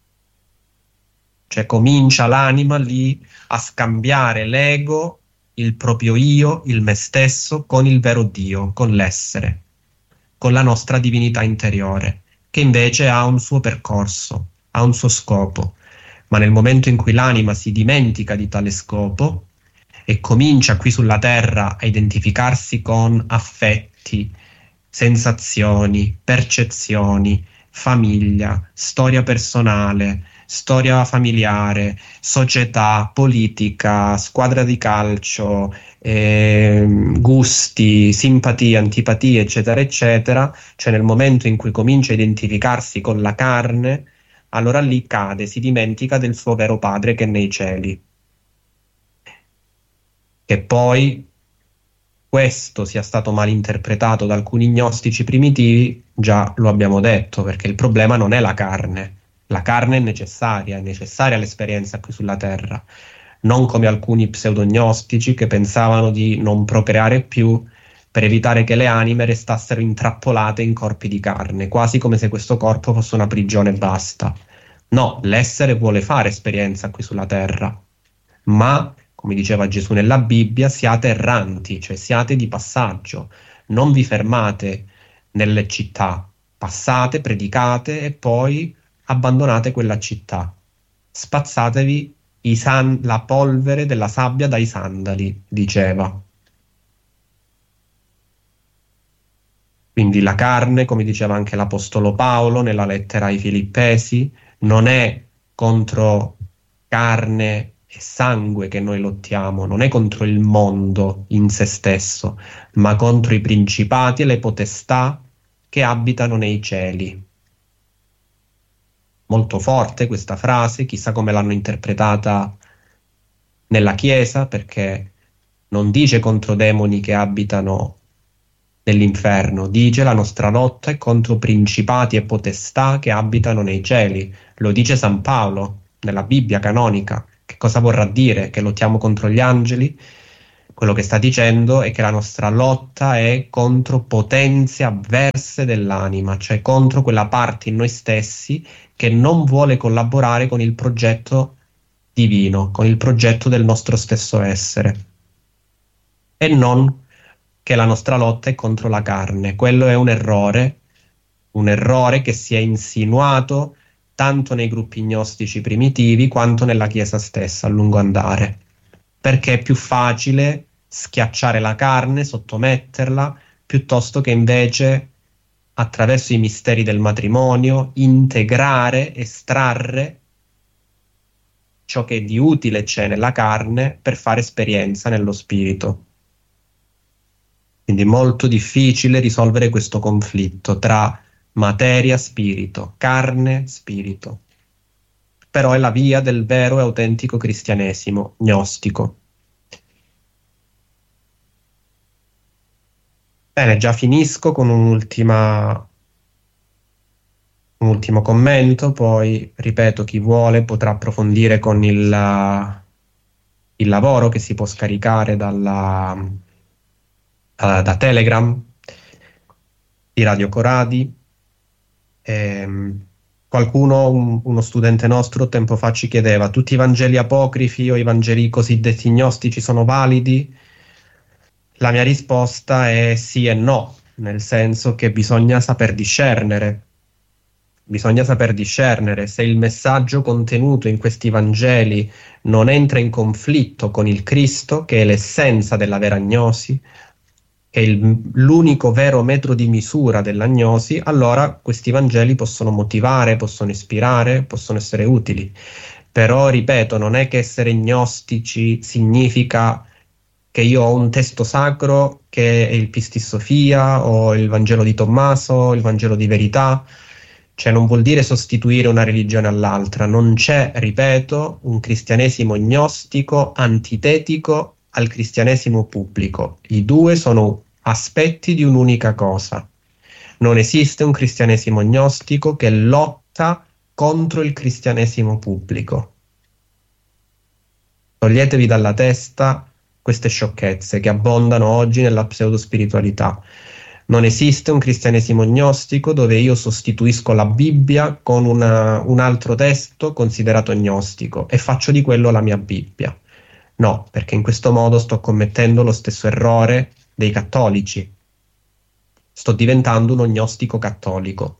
Cioè comincia l'anima lì a scambiare l'ego, il proprio io, il me stesso, con il vero Dio, con l'essere, con la nostra divinità interiore, che invece ha un suo percorso, ha un suo scopo. Ma nel momento in cui l'anima si dimentica di tale scopo e comincia qui sulla terra a identificarsi con affetti, sensazioni, percezioni, famiglia, storia personale, storia familiare, società, politica, squadra di calcio, eh, gusti, simpatie, antipatie, eccetera, eccetera, cioè nel momento in cui comincia a identificarsi con la carne, allora lì cade, si dimentica del suo vero padre che è nei cieli. Che poi questo sia stato malinterpretato da alcuni gnostici primitivi, già lo abbiamo detto, perché il problema non è la carne. La carne è necessaria, è necessaria l'esperienza qui sulla terra, non come alcuni pseudognostici che pensavano di non procreare più per evitare che le anime restassero intrappolate in corpi di carne, quasi come se questo corpo fosse una prigione e basta. No, l'essere vuole fare esperienza qui sulla terra, ma, come diceva Gesù nella Bibbia, siate erranti, cioè siate di passaggio, non vi fermate nelle città, passate, predicate e poi abbandonate quella città, spazzatevi i san- la polvere della sabbia dai sandali, diceva. Quindi la carne, come diceva anche l'Apostolo Paolo nella lettera ai Filippesi, non è contro carne e sangue che noi lottiamo, non è contro il mondo in se stesso, ma contro i principati e le potestà che abitano nei cieli. molto forte questa frase, chissà come l'hanno interpretata nella Chiesa, perché non dice contro demoni che abitano nell'inferno, dice la nostra lotta è contro principati e potestà che abitano nei cieli. Lo dice San Paolo nella Bibbia canonica. Che cosa vorrà dire? Che lottiamo contro gli angeli? Quello che sta dicendo è che la nostra lotta è contro potenze avverse dell'anima, cioè contro quella parte in noi stessi che non vuole collaborare con il progetto divino, con il progetto del nostro stesso essere. E non che la nostra lotta è contro la carne. Quello è un errore, un errore che si è insinuato tanto nei gruppi gnostici primitivi quanto nella Chiesa stessa a lungo andare, perché è più facile schiacciare la carne, sottometterla, piuttosto che invece attraverso i misteri del matrimonio integrare, estrarre ciò che di utile c'è nella carne per fare esperienza nello spirito. Quindi è molto difficile risolvere questo conflitto tra materia, spirito, carne, spirito. Però è la via del vero e autentico cristianesimo gnostico. Bene, già finisco con un'ultima, un ultimo commento, poi ripeto, chi vuole potrà approfondire con il, il lavoro che si può scaricare dalla, uh, da Telegram di Radio Coradi. Ehm, qualcuno, un, uno studente nostro tempo fa ci chiedeva: tutti i Vangeli apocrifi o i Vangeli cosiddetti gnostici sono validi? La mia risposta è sì e no, nel senso che bisogna saper discernere. Bisogna saper discernere se il messaggio contenuto in questi Vangeli non entra in conflitto con il Cristo, che è l'essenza della vera gnosi, che è il, l'unico vero metro di misura dell'agnosi, allora questi Vangeli possono motivare, possono ispirare, possono essere utili. Però, ripeto, non è che essere gnostici significa che io ho un testo sacro che è il Pistis Sophia o il Vangelo di Tommaso, il Vangelo di verità. Cioè non vuol dire sostituire una religione all'altra. Non c'è, ripeto, un cristianesimo gnostico antitetico al cristianesimo pubblico. I due sono aspetti di un'unica cosa. Non esiste un cristianesimo gnostico che lotta contro il cristianesimo pubblico. Toglietevi dalla testa queste sciocchezze che abbondano oggi nella pseudospiritualità. Non esiste un cristianesimo gnostico dove io sostituisco la Bibbia con una, un altro testo considerato gnostico e faccio di quello la mia Bibbia. No, perché in questo modo sto commettendo lo stesso errore dei cattolici. Sto diventando uno gnostico cattolico.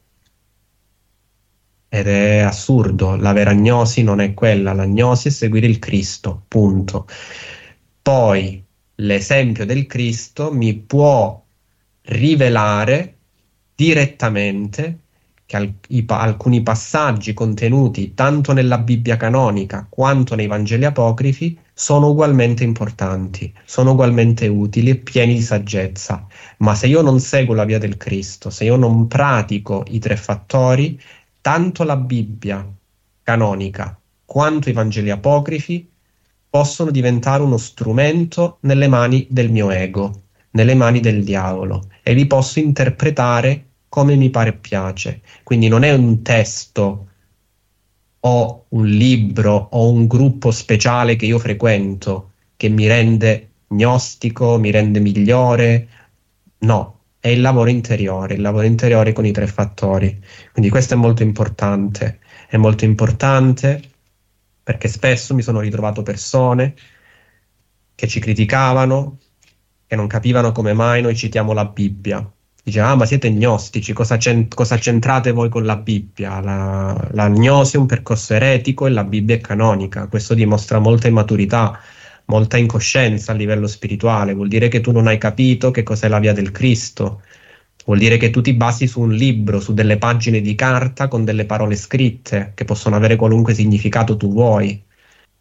Ed è assurdo, la vera gnosi non è quella, la gnosi è seguire il Cristo, punto. Poi l'esempio del Cristo mi può rivelare direttamente che al- i pa- alcuni passaggi contenuti tanto nella Bibbia canonica quanto nei Vangeli apocrifi sono ugualmente importanti, sono ugualmente utili e pieni di saggezza. Ma se io non seguo la via del Cristo, se io non pratico i tre fattori, tanto la Bibbia canonica quanto i Vangeli apocrifi possono diventare uno strumento nelle mani del mio ego, nelle mani del diavolo, e li posso interpretare come mi pare piace. Quindi non è un testo o un libro o un gruppo speciale che io frequento che mi rende gnostico, mi rende migliore. No, è il lavoro interiore, il lavoro interiore con i tre fattori. Quindi questo è molto importante, è molto importante perché spesso mi sono ritrovato persone che ci criticavano, che non capivano come mai noi citiamo la Bibbia. Diceva: ah, ma siete gnostici, cosa, c'ent- cosa c'entrate voi con la Bibbia? La, la gnosi è un percorso eretico e la Bibbia è canonica. Questo dimostra molta immaturità, molta incoscienza a livello spirituale. Vuol dire che tu non hai capito che cos'è la via del Cristo. Vuol dire che tu ti basi su un libro, su delle pagine di carta con delle parole scritte che possono avere qualunque significato tu vuoi.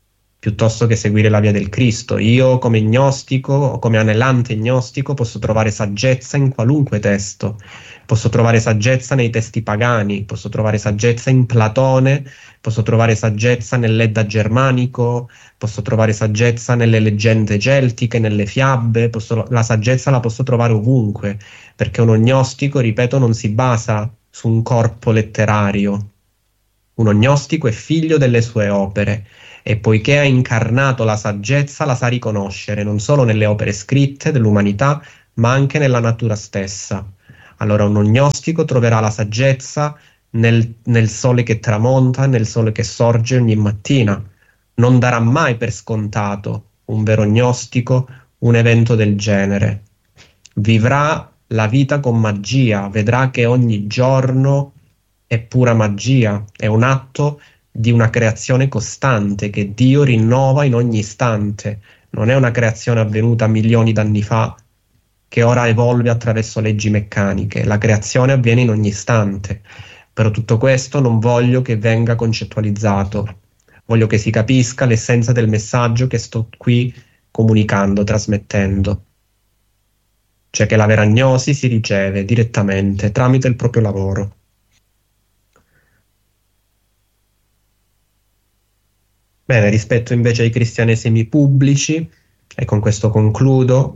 piuttosto che seguire la via del Cristo. Io come gnostico o come anelante gnostico posso trovare saggezza in qualunque testo, posso trovare saggezza nei testi pagani, posso trovare saggezza in Platone, posso trovare saggezza nell'Edda germanico, posso trovare saggezza nelle leggende celtiche, nelle fiabe, posso, la saggezza la posso trovare ovunque, perché uno gnostico, ripeto, non si basa su un corpo letterario. Uno gnostico è figlio delle sue opere e poiché ha incarnato la saggezza la sa riconoscere non solo nelle opere scritte dell'umanità, ma anche nella natura stessa. Allora uno gnostico troverà la saggezza nel, nel sole che tramonta, nel sole che sorge ogni mattina. Non darà mai per scontato un vero gnostico un evento del genere. Vivrà la vita con magia, vedrà che ogni giorno è pura magia, è un atto di una creazione costante che Dio rinnova in ogni istante. Non è una creazione avvenuta milioni d'anni fa che ora evolve attraverso leggi meccaniche. La creazione avviene in ogni istante. Però tutto questo non voglio che venga concettualizzato. Voglio che si capisca l'essenza del messaggio che sto qui comunicando, trasmettendo. Cioè che la vera gnosi si riceve direttamente tramite il proprio lavoro. Bene, rispetto invece ai cristianesimi pubblici, e con questo concludo,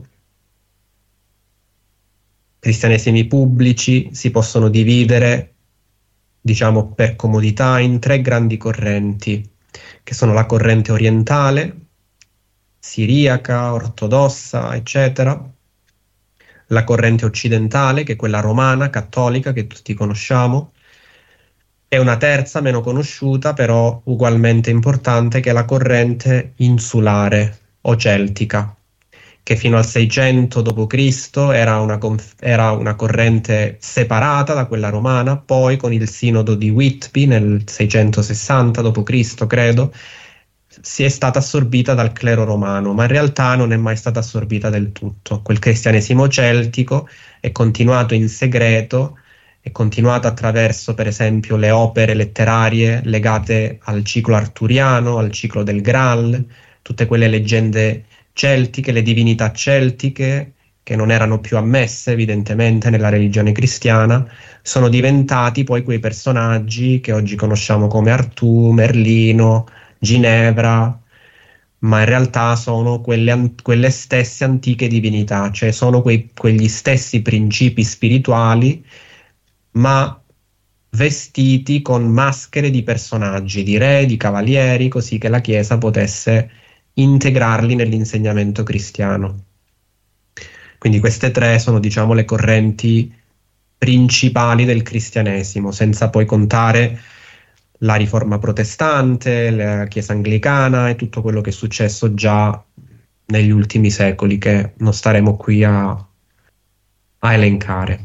cristianesimi pubblici si possono dividere, diciamo per comodità, in tre grandi correnti, che sono la corrente orientale, siriaca, ortodossa, eccetera, la corrente occidentale, che è quella romana, cattolica, che tutti conosciamo, e una terza, meno conosciuta, però ugualmente importante, che è la corrente insulare o celtica, che fino al seicento dopo Cristo era una, conf- era una corrente separata da quella romana, poi con il sinodo di Whitby nel seicentosessanta dopo Cristo, credo, si è stata assorbita dal clero romano, ma in realtà non è mai stata assorbita del tutto. Quel cristianesimo celtico è continuato in segreto, è continuato attraverso, per esempio, le opere letterarie legate al ciclo arturiano, al ciclo del Graal, tutte quelle leggende celtiche, le divinità celtiche, che non erano più ammesse evidentemente nella religione cristiana, sono diventati poi quei personaggi che oggi conosciamo come Artù, Merlino, Ginevra, ma in realtà sono quelle, an- quelle stesse antiche divinità, cioè sono quei, quegli stessi principi spirituali, ma vestiti con maschere di personaggi, di re, di cavalieri, così che la Chiesa potesse integrarli nell'insegnamento cristiano. Quindi queste tre sono, diciamo, le correnti principali del cristianesimo, senza poi contare la riforma protestante, la Chiesa anglicana e tutto quello che è successo già negli ultimi secoli, che non staremo qui a, a elencare.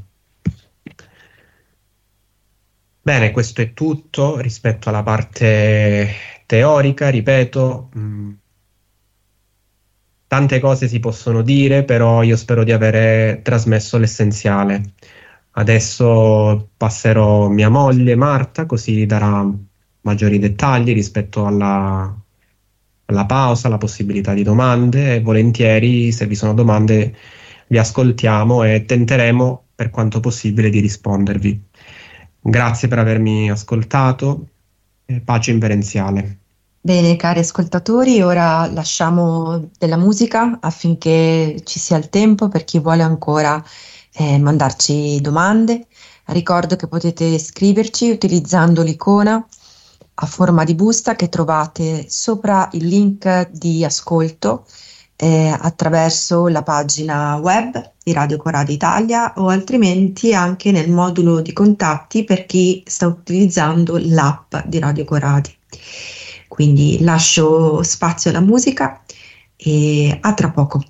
Bene, questo è tutto rispetto alla parte teorica, ripeto, mh, tante cose si possono dire, però io spero di avere trasmesso l'essenziale. Adesso passerò mia moglie Marta, così darà maggiori dettagli rispetto alla, alla pausa, alla possibilità di domande, e volentieri, se vi sono domande, vi ascoltiamo e tenteremo per quanto possibile di rispondervi. Grazie per avermi ascoltato e pace inverenziale. Bene, cari ascoltatori, ora lasciamo della musica affinché ci sia il tempo per chi vuole ancora eh, mandarci domande. Ricordo che potete scriverci utilizzando l'icona a forma di busta che trovate sopra il link di ascolto eh, attraverso la pagina web di Radio Coradi Italia, o altrimenti anche nel modulo di contatti per chi sta utilizzando l'app di Radio Coradi. Quindi lascio spazio alla musica e a tra poco.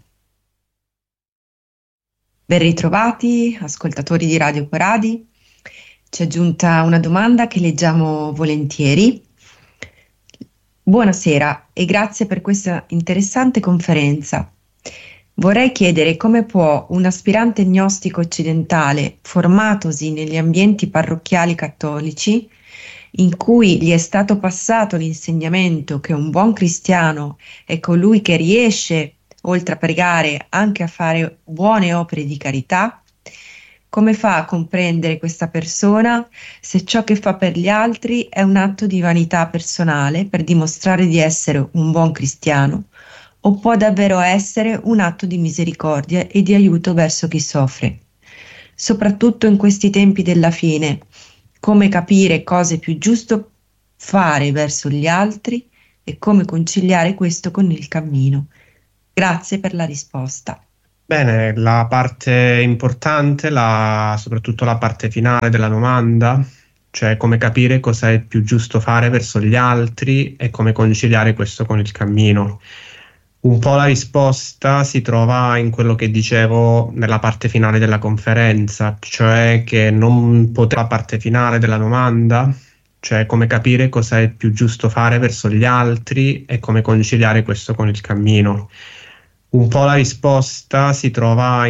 Ben ritrovati, ascoltatori di Radio Coradi. Ci è giunta una domanda che leggiamo volentieri. Buonasera e grazie per questa interessante conferenza. Vorrei chiedere come può un aspirante gnostico occidentale, formatosi negli ambienti parrocchiali cattolici, in cui gli è stato passato l'insegnamento che un buon cristiano è colui che riesce, oltre a pregare, anche a fare buone opere di carità, come fa a comprendere questa persona se ciò che fa per gli altri è un atto di vanità personale per dimostrare di essere un buon cristiano, o può davvero essere un atto di misericordia e di aiuto verso chi soffre? Soprattutto in questi tempi della fine, come capire cosa è più giusto fare verso gli altri e come conciliare questo con il cammino. Grazie per la risposta. Bene, la parte importante, la, soprattutto la parte finale della domanda, cioè come capire cosa è più giusto fare verso gli altri e come conciliare questo con il cammino. Un po' la risposta si trova in quello che dicevo nella parte finale della conferenza, cioè che non poteva la parte finale della domanda, cioè come capire cosa è più giusto fare verso gli altri e come conciliare questo con il cammino. Un po' la risposta si trova